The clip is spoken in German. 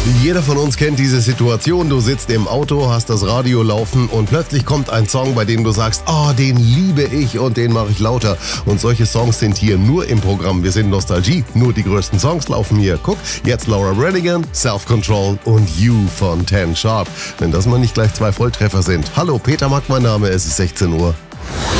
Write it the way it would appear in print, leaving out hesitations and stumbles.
Jeder von uns kennt diese Situation. Du sitzt im Auto, hast das Radio laufen und plötzlich kommt ein Song, bei dem du sagst, oh, den liebe ich und den mache ich lauter. Und solche Songs sind hier nur im Programm. Wir sind Nostalgie. Nur die größten Songs laufen hier. Guck, jetzt Laura Branigan, Self Control und You von Ten Sharp. Wenn das mal nicht gleich 2 Volltreffer sind. Hallo, Peter Mack, mein Name, es ist 16 Uhr.